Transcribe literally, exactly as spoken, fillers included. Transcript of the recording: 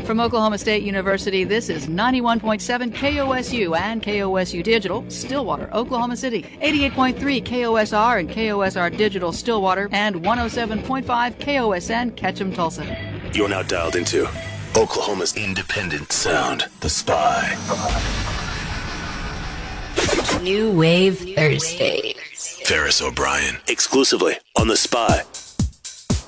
From Oklahoma State University, this is ninety-one point seven K O S U and K O S U Digital, Stillwater, Oklahoma City, eighty-eight point three K O S R and K O S R Digital, Stillwater, and one oh seven point five K O S N, Ketchum, Tulsa. You're now dialed into Oklahoma's independent sound, The Spy. New Wave Thursday. Ferris O'Brien, exclusively on The Spy.